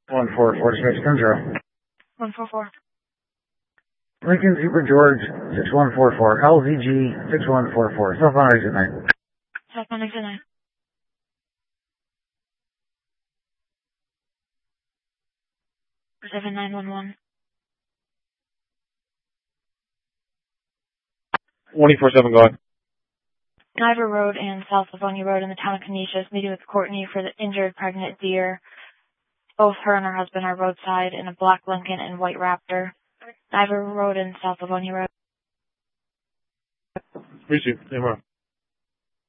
144 Space Control. 144. Lincoln Super George 6144, LZG 6144, southbound exit 9. Southbound exit 9. For 7911. 147 going. Niver Road and South Livonia Road in the town of Canisius, meeting with Courtney for the injured pregnant deer. Both her and her husband are roadside in a black Lincoln and white Raptor. Niver Road and South Livonia Road. Appreciate it.